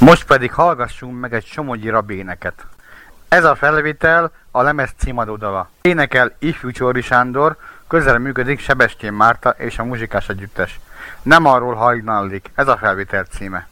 Most pedig hallgassunk meg egy Somogyi Rabi éneket. Ez a felvétel a lemez címadó dala. Énekel Ifjú Csordi Sándor, közel működik Sebestyén Márta és a Muzsikás Együttes. Nem arról hajnallik, ez a felvétel címe.